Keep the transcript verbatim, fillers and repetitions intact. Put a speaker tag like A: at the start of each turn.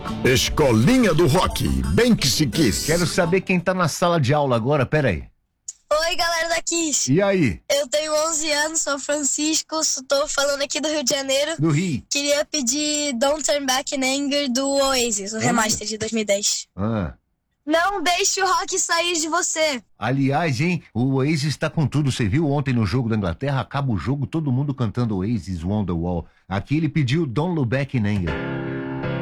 A: Escolinha do Rock, bem que se quis.
B: Quero saber quem tá na sala de aula agora, peraí.
C: Oi, galera da Kiss.
B: E aí?
C: Eu tenho onze anos, sou Francisco, estou falando aqui do Rio de Janeiro.
B: Do Rio.
C: Queria pedir Don't Turn Back in Anger do Oasis, o remaster de dois mil e dez.
B: Ah.
C: Não deixe o rock sair de você.
B: Aliás, hein, o Oasis tá com tudo. Você viu ontem no jogo da Inglaterra? Acaba o jogo, todo mundo cantando Oasis, Wonderwall. Aqui ele pediu Don't Look Back in Anger.